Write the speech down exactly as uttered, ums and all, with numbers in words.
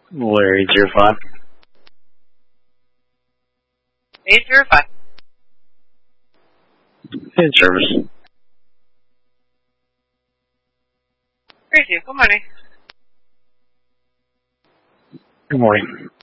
Larry zero five. eight zero five. In service. Thank you. Good morning. Good morning.